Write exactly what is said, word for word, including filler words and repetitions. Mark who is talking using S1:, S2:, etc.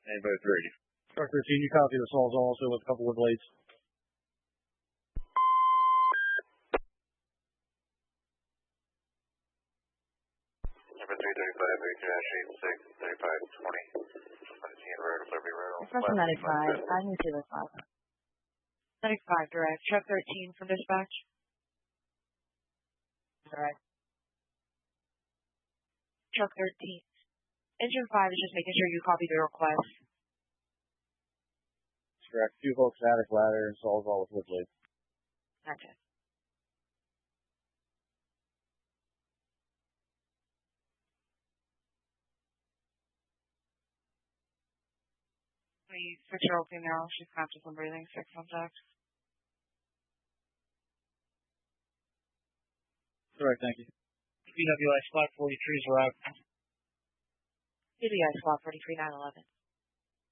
S1: Invo's ready.
S2: Truck thirteen, you copy the Sawzall also with a couple of blades.
S1: Number three thirty-five, eight dash eight six, thirty-five twenty. Seventeen Road, Liberty Road.
S3: Expression ninety-five, I need to this five.
S4: ninety-five, direct. Truck thirteen from dispatch.
S3: Direct.
S4: Truck thirteen. Engine five is just making sure you copy the request.
S2: Correct. Two volts static ladder and Sawzall with wood blades.
S4: Okay. Please fix her opening now. She's conscious and breathing. Six contact.
S2: Correct, thank you.
S5: B W I Spot forty-three is arrived.
S4: B W I Spot forty-three nine eleven.